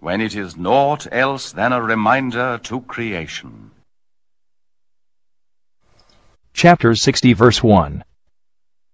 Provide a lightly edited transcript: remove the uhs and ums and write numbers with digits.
when it is naught else than a reminder to creation. Chapter 60, verse 1.